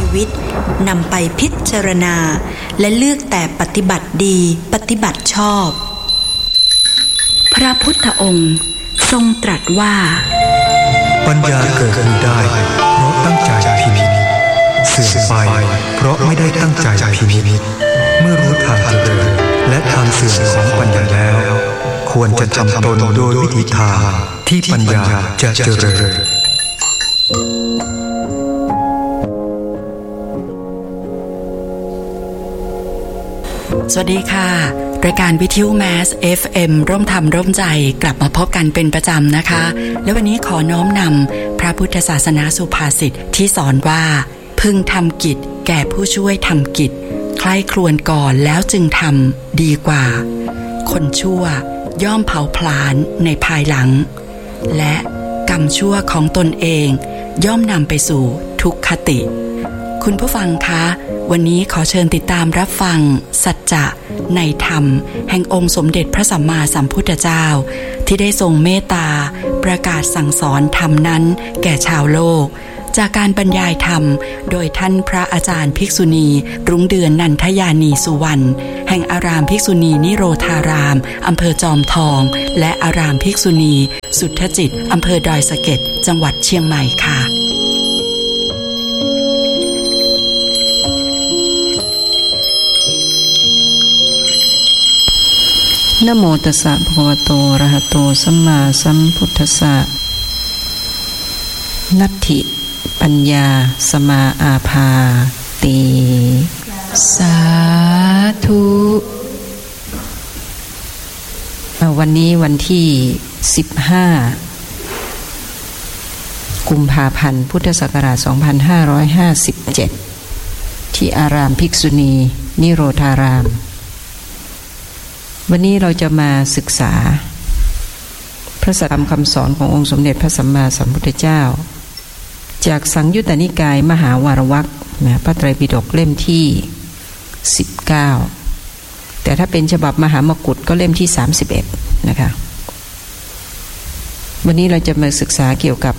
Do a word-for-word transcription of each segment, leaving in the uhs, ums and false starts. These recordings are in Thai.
ปัญญาเกิดขึ้นได้เพราะตั้งใจพินิจเสื่อมไปเพราะไม่ได้ตั้งใจพินิจเมื่อรู้ทางเจริญและทางเสื่อมของปัญญาแล้วควรจะทำตนโดยวิธีทางที่ปัญญาจะเจริญสวัสดีค่ะรายการวิทยุแมส เอฟ เอ็ม ร่วมธรรมร่วมใจกลับมาพบกันเป็นประจำนะคะและวันนี้ขอน้อมนำพระพุทธศาสนาสุภาษิตที่สอนว่าพึงทำกิจแก่ผู้ช่วยทำกิจใคร่ครวญก่อนแล้วจึงทำดีกว่าคนชั่วย่อมเผาผลาญในภายหลังและกรรมชั่วของตนเองย่อมนำไปสู่ทุกขติคุณผู้ฟังคะวันนี้ขอเชิญติดตามรับฟังสัจจะในธรรมแห่งองค์สมเด็จพระสัมมาสัมพุทธเจ้าที่ได้ทรงเมตตาประกาศสั่งสอนธรรมนั้นแก่ชาวโลกจากการบรรยายธรรมโดยท่านพระอาจารย์ภิกษุณีรุ้งเดือนนันทยานีสุวรรณแห่งอารามภิกษุณีนิโรธารามอำเภอจอมทองและอารามภิกษุณีสุทธจิตอำเภอดอยสะเก็ดจังหวัดเชียงใหม่ค่ะนะโมตัสสะภะคะวะโตอะระหะโตสัมมาสัมพุทธัสสะนัตถิปัญญาสมาอาภาติสาธุวันนี้วันที่สิบห้ากุมภาพันธ์พุทธศักราชสองพันห้าร้อยห้าสิบเจ็ดที่อารามภิกษุณีนิโรธารามวันนี้เราจะมาศึกษาพระสัทธรรมคำสอนขององค์สมเด็จพระสัมมาสัมพุทธเจ้าจากสังยุตตนิกายมหาวารวรรคนะพระไตรปิฎกเล่มที่สิบเก้าแต่ถ้าเป็นฉบับมหามกุฏก็เล่มที่สามสิบเอ็ดนะคะวันนี้เราจะมาศึกษาเกี่ยวกับ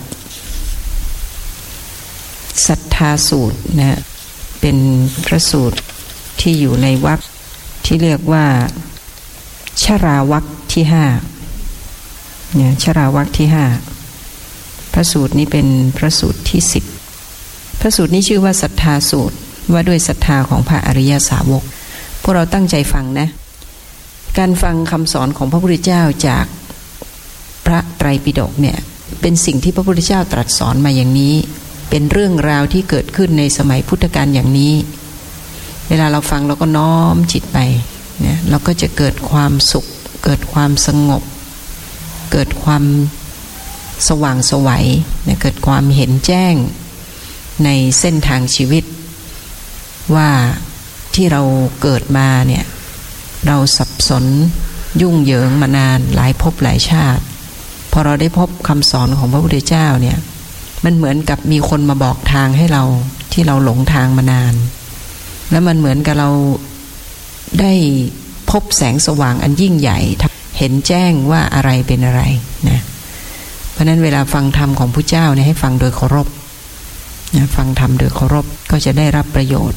ศรัทธาสูตรนะเป็นพระสูตรที่อยู่ในวรรคที่เรียกว่าชราวรรคที่ห้าเนี่ยชราวรรคที่ห้าพระสูตรนี้เป็นพระสูตรที่สิบพระสูตรนี้ชื่อว่าศรัทธาสูตรว่าด้วยศรัทธาของพระอริยสาวกพวกเราตั้งใจฟังนะการฟังคำสอนของพระพุทธเจ้าจากพระไตรปิฎกเนี่ยเป็นสิ่งที่พระพุทธเจ้าตรัสสอนมาอย่างนี้เป็นเรื่องราวที่เกิดขึ้นในสมัยพุทธกาลอย่างนี้เวลาเราฟังเราก็น้อมจิตไปเนี่ยเราก็จะเกิดความสุขเกิดความสงบเกิดความสว่างไสวเนี่ยเกิดความเห็นแจ้งในเส้นทางชีวิตว่าที่เราเกิดมาเนี่ยเราสับสนยุ่งเหยิงมานานหลายภพหลายชาติพอเราได้พบคำสอนของพระพุทธเจ้าเนี่ยมันเหมือนกับมีคนมาบอกทางให้เราที่เราหลงทางมานานแล้วมันเหมือนกับเราได้พบแสงสว่างอันยิ่งใหญ่เห็นแจ้งว่าอะไรเป็นอะไรนะเพราะนั้นเวลาฟังธรรมของพระเจ้าเนี่ยให้ฟังโดยเคารพนะฟังธรรมโดยเคารพก็จะได้รับประโยชน์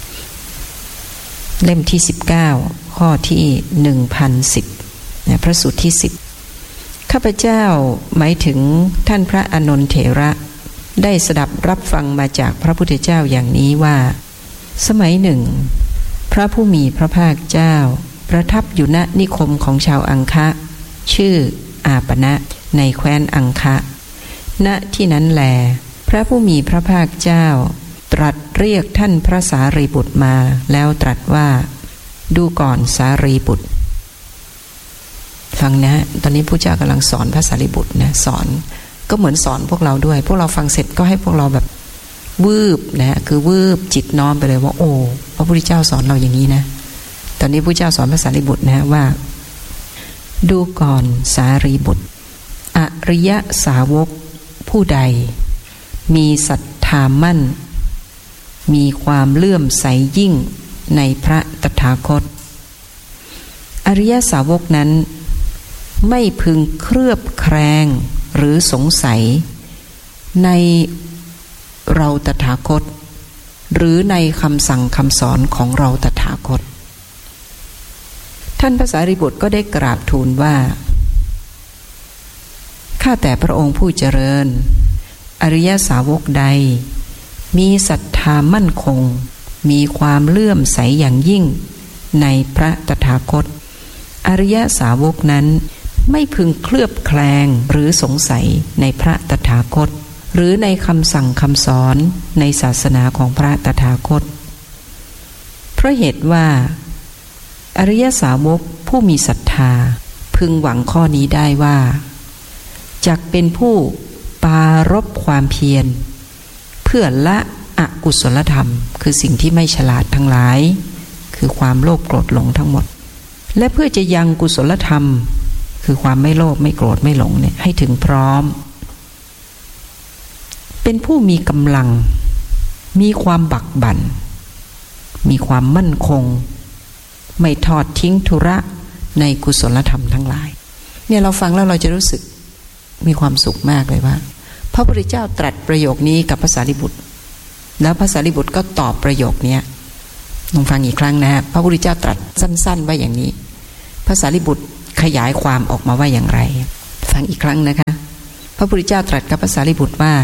เล่มที่สิบเก้าข้อที่หนึ่งพันสิบนะพระสูตรที่สิบข้าพเจ้าหมายถึงท่านพระอานนท์เถระได้สดับรับฟังมาจากพระพุทธเจ้าอย่างนี้ว่าสมัยหนึ่งพระผู้มีพระภาคเจ้าประทับอยู่ณนิคมของชาวอังคะชื่ออาปณะในแคว้นอังคะณที่นั้นแลพระผู้มีพระภาคเจ้าตรัสเรียกท่านพระสารีบุตรมาแล้วตรัสว่าดูก่อนสารีบุตรฟังนะตอนนี้พระเจ้ากำลังสอนพระสารีบุตรนะสอนก็เหมือนสอนพวกเราด้วยพวกเราฟังเสร็จก็ให้พวกเราแบบวืบนะคือวืบจิตน้อมไปเลยว่าโอ้พระพุทธเจ้าสอนเราอย่างนี้นะตอนนี้พระเจ้าสอนพระสารีบุตรนะว่าดูก่อนสารีบุตรอริยสาวกผู้ใดมีศรัทธามั่นมีความเลื่อมใสยิ่งในพระตถาคตอริยสาวกนั้นไม่พึงเคลือบแคลงหรือสงสัยในเราตถาคตหรือในคำสั่งคำสอนของเราตถาคตท่านพระสารีบุตรก็ได้กราบทูลว่าข้าแต่พระองค์ผู้เจริญอริยสาวกใดมีศรัทธามั่นคงมีความเลื่อมใสอย่างยิ่งในพระตถาคตอริยสาวกนั้นไม่พึงเคลือบแคลงหรือสงสัยในพระตถาคตหรือในคำสั่งคำสอนในศาสนาของพระตถาคตเพราะเหตุว่าอริยสาวกผู้มีศรัทธาพึงหวังข้อนี้ได้ว่าจักเป็นผู้ปรารภความเพียรเพื่อละอกุศลธรรมคือสิ่งที่ไม่ฉลาดทั้งหลายคือความโลภโกรธหลงทั้งหมดและเพื่อจะยังกุศลธรรมคือความไม่โลภไม่โกรธไม่หลงเนี่ยให้ถึงพร้อมเป็นผู้มีกำลังมีความบักบั่นมีความมั่นคงไม่ทอดทิ้งธุระในกุศลธรรมทั้งหลายเนี่ยเราฟังแล้วเราจะรู้สึกมีความสุขมากเลยว่าพระพุทธเจ้าตรัสประโยคนี้กับพระสารีบุตรแล้วพระสารีบุตรก็ตอบประโยคนี้ลองฟังอีกครั้งนะพระพุทธเจ้าตรัสสั้นๆว่าอย่างนี้พระสารีบุตรขยายความออกมาว่าอย่างไรฟังอีกครั้งนะคะพระพุทธเจ้าตรัสกับพระสารีบุตรว่า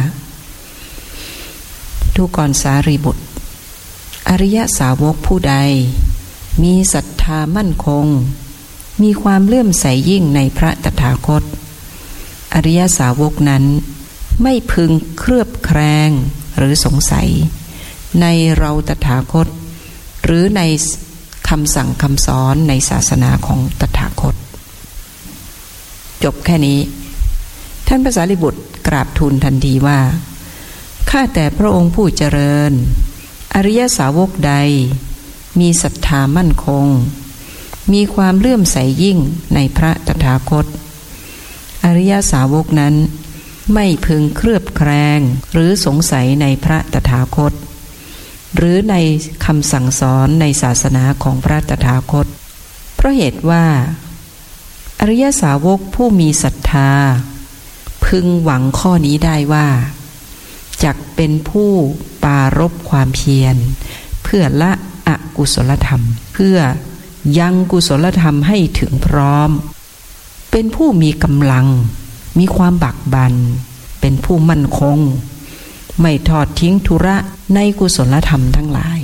ดูก่อนสารีบุตรอริยสาวกผู้ใดมีศรัทธามั่นคงมีความเลื่อมใสยิ่งในพระตถาคตอริยสาวกนั้นไม่พึงเคลือบแคลงหรือสงสัยในเราตถาคตหรือในคำสั่งคำสอนในศาสนาของตถาคตจบแค่นี้ท่านพระสารีบุตรกราบทูลทันทีว่าข้าแต่พระองค์ผู้เจริญอริยสาวกใดมีศรัทธามั่นคงมีความเลื่อมใสยิ่งในพระตถาคตอริยสาวกนั้นไม่พึงเคลือบแคลงหรือสงสัยในพระตถาคตหรือในคำสั่งสอนในศาสนาของพระตถาคตเพราะเหตุว่าอริยสาวกผู้มีศรัทธาพึงหวังข้อนี้ได้ว่าจักเป็นผู้ปรารภความเพียรเพื่อละอกุศลธรรมเพื่อยังกุศลธรรมให้ถึงพร้อมเป็นผู้มีกำลังมีความบักบั่นเป็นผู้มั่นคงไม่ทอดทิ้งธุระในกุศลธรรมทั้งหลาย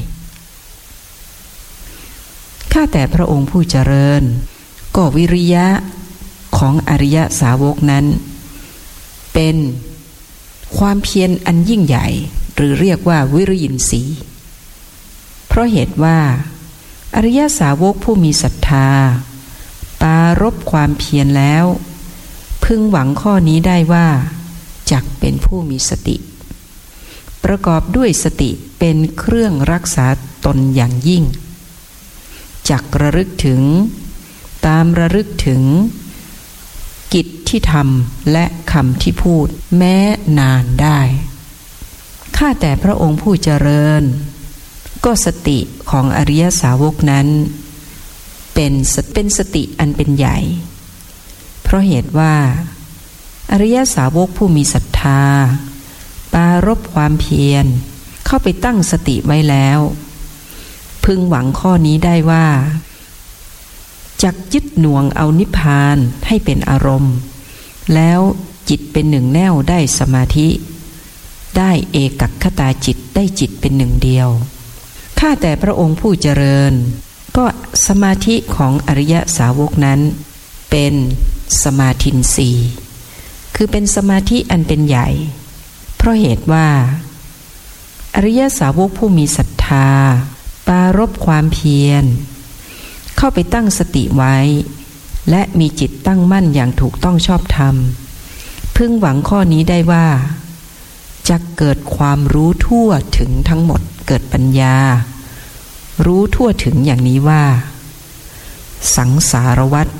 ข้าแต่พระองค์ผู้เจริญก็วิริยะของอริยสาวกนั้นเป็นความเพียรอันยิ่งใหญ่หรือเรียกว่าวิริยินทรีย์เพราะเหตุว่าอริยสาวกผู้มีศรัทธาปรารภความเพียรแล้วพึงหวังข้อนี้ได้ว่าจักเป็นผู้มีสติประกอบด้วยสติเป็นเครื่องรักษาตนอย่างยิ่งจักระลึกถึงตามระลึกถึงกิจที่ทำและคำที่พูดแม้นานได้ข้าแต่พระองค์ผู้เจริญก็สติของอริยสาวกนั้นเป็นเป็นสติอันเป็นใหญ่เพราะเหตุว่าอริยสาวกผู้มีศรัทธาปรารภความเพียรเข้าไปตั้งสติไว้แล้วพึงหวังข้อนี้ได้ว่าจักยึดหน่วงเอานิพพานให้เป็นอารมณ์แล้วจิตเป็นหนึ่งแน่วได้สมาธิได้เอกัคคตาจิตได้จิตเป็นหนึ่งเดียวข้าแต่พระองค์ผู้เจริญก็สมาธิของอริยสาวกนั้นเป็นสมาธินทรีย์คือเป็นสมาธิอันเป็นใหญ่เพราะเหตุว่าอริยสาวกผู้มีศรัทธาปรารภความเพียรเข้าไปตั้งสติไว้และมีจิตตั้งมั่นอย่างถูกต้องชอบธรรมพึงหวังข้อนี้ได้ว่าจะเกิดความรู้ทั่วถึงทั้งหมดเกิดปัญญารู้ทั่วถึงอย่างนี้ว่าสังสารวัฏ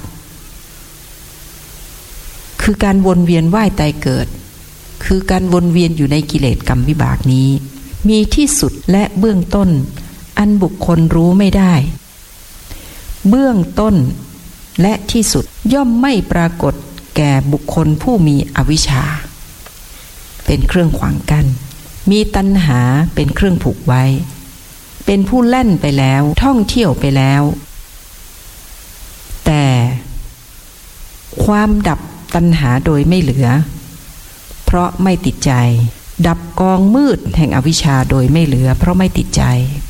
คือการวนเวียนว่ายตายเกิดคือการวนเวียนอยู่ในกิเลสกรรมวิบากนี้มีที่สุดและเบื้องต้นอันบุคคลรู้ไม่ได้เบื้องต้นและที่สุดย่อมไม่ปรากฏแก่บุคคลผู้มีอวิชชาเป็นเครื่องขวางกั้นมีตัณหาเป็นเครื่องผูกไว้เป็นผู้แล่นไปแล้วท่องเที่ยวไปแล้วแต่ความดับตัณหาโดยไม่เหลือเพราะไม่ติดใจดับกองมืดแห่งอวิชชาโดยไม่เหลือเพราะไม่ติดใจ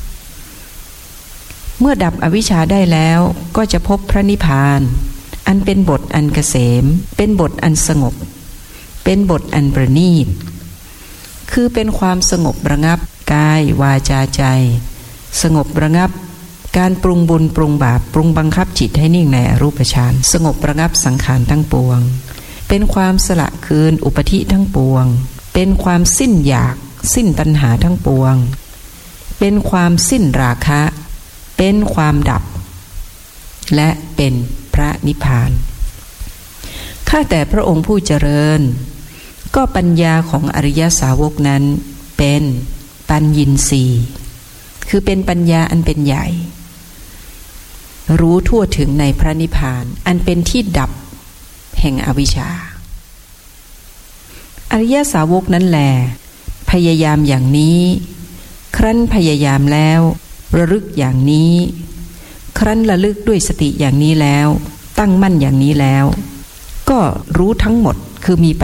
เมื่อดับอวิชชาได้แล้วก็จะพบพระนิพพานอันเป็นบทอันเกษมเป็นบทอันสงบเป็นบทอันประณีตคือเป็นความสงบระงับกายวาจาใจสงบระงับการปรุงบุญปรุงบาปปรุงบังคับจิตให้นิ่งในอรูปฌานสงบระงับสังขารทั้งปวงเป็นความสละคืนอุปธิทั้งปวงเป็นความสิ้นอยากสิ้นตัณหาทั้งปวงเป็นความสิ้นราคะเป็นความดับและเป็นพระนิพพานข้าแต่พระองค์ผู้เจริญก็ปัญญาของอริยสาวกนั้นเป็นปัญญินทรีย์คือเป็นปัญญาอันเป็นใหญ่รู้ทั่วถึงในพระนิพพานอันเป็นที่ดับแห่งอวิชชาอริยสาวกนั้นแลพยายามอย่างนี้ครั้นพยายามแล้วระลึกอย่างนี้ครั้นระลึกด้วยสติอย่างนี้แล้วตั้งมั่นอย่างนี้แล้วก็รู้ทั้งหมดคือมี